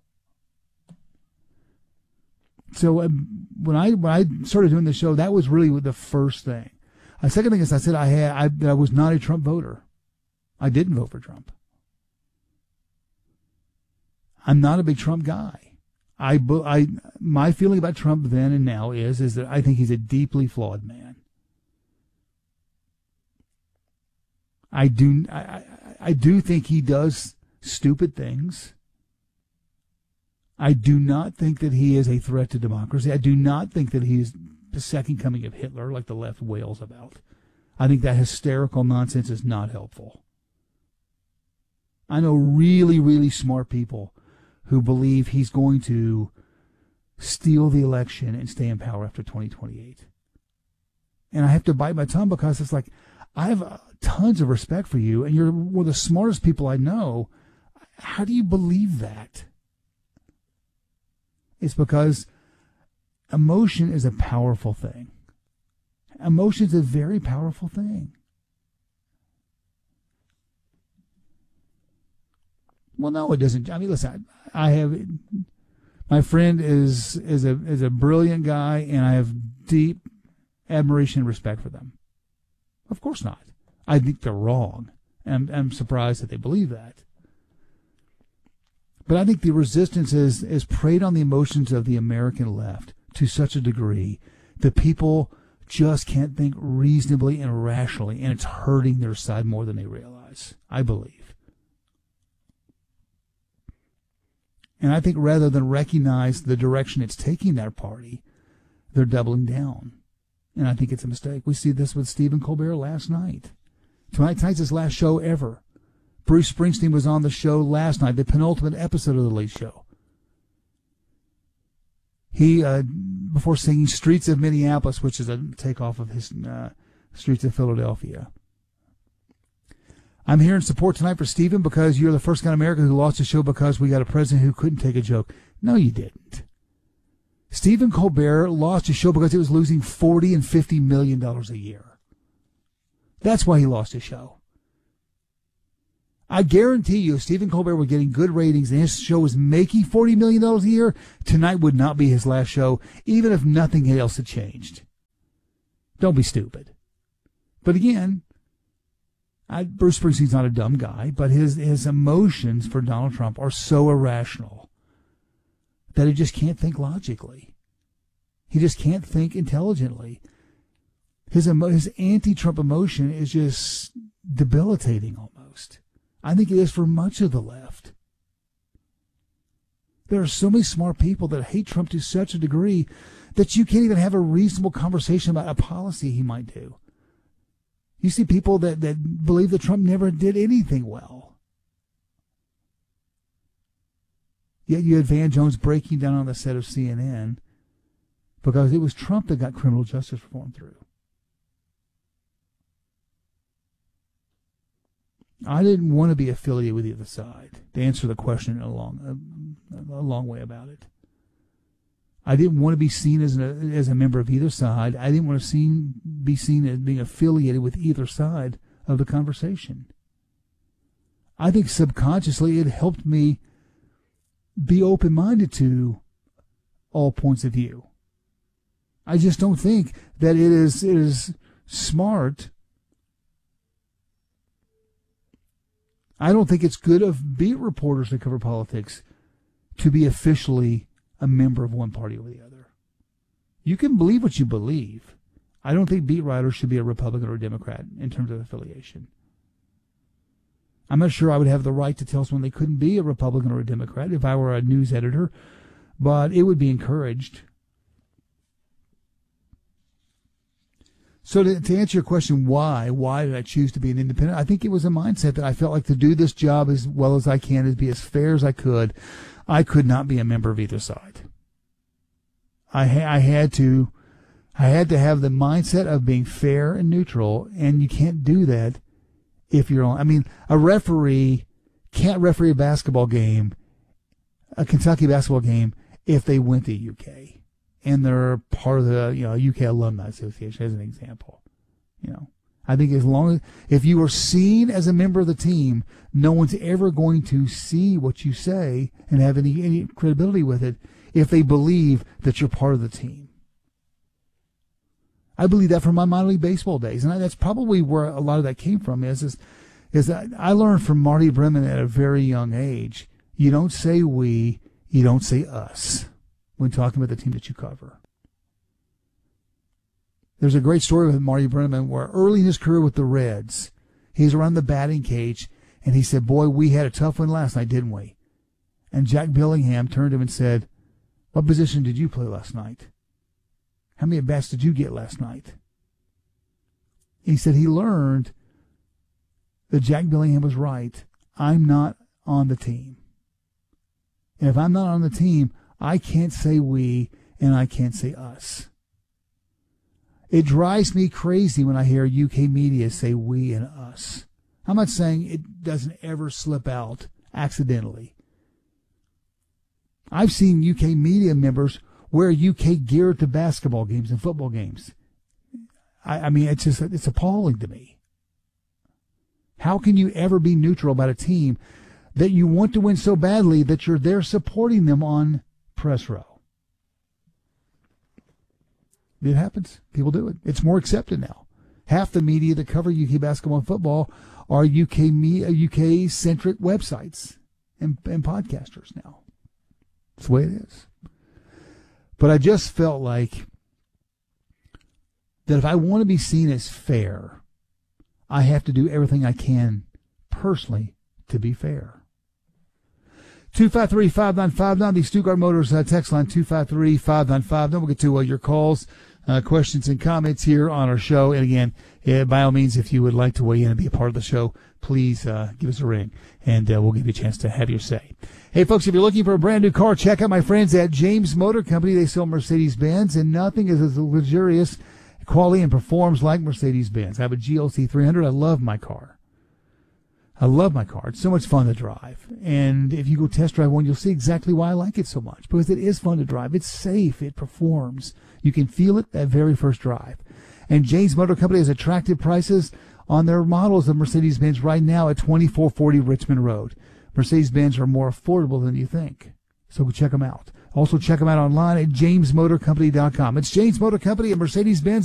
So um, when I when I started doing the show, that was really the first thing. The second thing is I said I had I, that I was not a Trump voter. I didn't vote for Trump. I'm not a big Trump guy. I, I my feeling about Trump then and now is is that I think he's a deeply flawed man. I do I, I, I do think he does stupid things. I do not think that he is a threat to democracy. I do not think that he is the second coming of Hitler, like the left wails about. I think that hysterical nonsense is not helpful. I know really, really smart people who believe he's going to steal the election and stay in power after twenty twenty-eight. And I have to bite my tongue because it's like, I have uh, tons of respect for you, and you're one of the smartest people I know. How do you believe that? It's because emotion is a powerful thing. Emotion is a very powerful thing. Well, no, it doesn't. I mean, listen, I, I have my friend is is a is a brilliant guy, and I have deep admiration and respect for them. Of course not. I think they're wrong, and I'm, I'm surprised that they believe that. But I think the resistance is is preyed on the emotions of the American left to such a degree that people just can't think reasonably and rationally, and it's hurting their side more than they realize, I believe. And I think rather than recognize the direction it's taking their party, they're doubling down. And I think it's a mistake. We see this with Stephen Colbert last night. Tonight, tonight's his last show ever. Bruce Springsteen was on the show last night, the penultimate episode of The Late Show. He, uh, before singing Streets of Minneapolis, which is a takeoff of his uh, Streets of Philadelphia. I'm here in support tonight for Stephen because you're the first guy in America who lost a show because we got a president who couldn't take a joke. No, you didn't. Stephen Colbert lost a show because it was losing forty and fifty million dollars a year. That's why he lost his show. I guarantee you, if Stephen Colbert were getting good ratings and his show was making forty million dollars a year, tonight would not be his last show, even if nothing else had changed. Don't be stupid. But again, I, Bruce Springsteen's not a dumb guy, but his, his emotions for Donald Trump are so irrational that he just can't think logically. He just can't think intelligently. His, emo- his anti-Trump emotion is just debilitating almost. I think it is for much of the left. There are so many smart people that hate Trump to such a degree that you can't even have a reasonable conversation about a policy he might do. You see people that, that believe that Trump never did anything well. Yet you had Van Jones breaking down on the set of C N N because it was Trump that got criminal justice reform through. I didn't want to be affiliated with either side, to answer the question in a long, a, a long way about it. I didn't want to be seen as, an, as a member of either side. I didn't want to seen, be seen as being affiliated with either side of the conversation. I think subconsciously it helped me be open-minded to all points of view. I just don't think that it is, it is smart. I don't think it's good of beat reporters that cover politics to be officially a member of one party or the other. You can believe what you believe. I don't think beat writers should be a Republican or a Democrat in terms of affiliation. I'm not sure I would have the right to tell someone they couldn't be a Republican or a Democrat if I were a news editor, but it would be encouraged. So to, to answer your question, why? Why did I choose to be an independent? I think it was a mindset that I felt like to do this job as well as I can, to be as fair as I could, I could not be a member of either side. I, ha- I had to, I had to have the mindset of being fair and neutral, and you can't do that if you're on. I mean, a referee can't referee a basketball game, a Kentucky basketball game, if they went to U K. And they're part of the, you know, U K Alumni Association as an example. You know, I think as long as, if you are seen as a member of the team, no one's ever going to see what you say and have any, any credibility with it if they believe that you're part of the team. I believe that from my minor league baseball days. And that's probably where a lot of that came from is, is, is that I learned from Marty Brennan at a very young age. You don't say we, you don't say us when talking about the team that you cover. There's a great story with Marty Brennaman where early in his career with the Reds, he's around the batting cage, and he said, boy, we had a tough one last night, didn't we? And Jack Billingham turned to him and said, what position did you play last night? How many at-bats did you get last night? He said he learned that Jack Billingham was right. I'm not on the team. And if I'm not on the team, I can't say we and I can't say us. It drives me crazy when I hear U K media say we and us. I'm not saying it doesn't ever slip out accidentally. I've seen U K media members wear U K gear to basketball games and football games. I, I mean, it's just, it's appalling to me. How can you ever be neutral about a team that you want to win so badly that you're there supporting them on press row? It happens. People do it. It's more accepted now. Half the media that cover U K basketball and football are U K me, U K centric websites and, and podcasters now. That's the way it is. But I just felt like that if I want to be seen as fair, I have to do everything I can personally to be fair. two five three, five nine five nine, the Stuttgart Motors uh, text line, two five three, five nine five. Then we'll get to uh, your calls. uh, questions and comments here on our show. And again, uh, by all means, if you would like to weigh in and be a part of the show, please uh, give us a ring, and uh, we'll give you a chance to have your say. Hey, folks, if you're looking for a brand new car, check out my friends at James Motor Company. They sell Mercedes-Benz, and nothing is as luxurious, quality, and performs like Mercedes-Benz. I have a G L C three hundred. I love my car. I love my car. It's so much fun to drive. And if you go test drive one, you'll see exactly why I like it so much. Because it is fun to drive. It's safe. It performs. You can feel it that very first drive. And James Motor Company has attractive prices on their models of Mercedes-Benz right now at twenty-four forty Richmond Road. Mercedes-Benz are more affordable than you think. So go check them out. Also check them out online at james motor company dot com. It's James Motor Company and Mercedes-Benz.